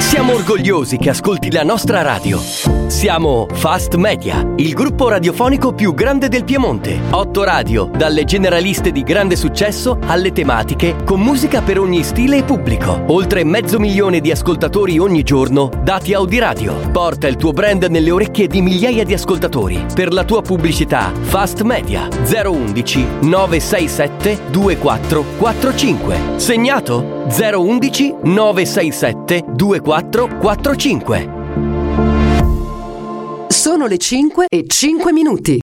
Siamo orgogliosi che ascolti la nostra radio. Siamo Fast Media, il gruppo radiofonico più grande del Piemonte. 8 radio, dalle generaliste di grande successo alle tematiche, con musica per ogni stile e pubblico. Oltre 500.000 di ascoltatori ogni giorno, dati Audiradio. Porta il tuo brand nelle orecchie di migliaia di ascoltatori. Per la tua pubblicità, Fast Media 011 967 2445. Segnato? 011 967 2445. Sono le 5:05.